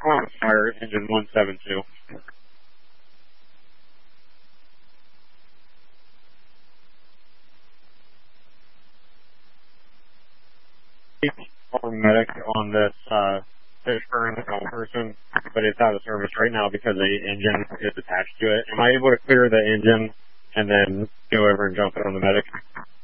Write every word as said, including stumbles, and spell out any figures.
Columbus Fire, engine one seven two. Medic on this uh, Fishburne person, but it's out of service right now because the engine is attached to it. Am I able to clear the engine and then go over and jump it on the medic?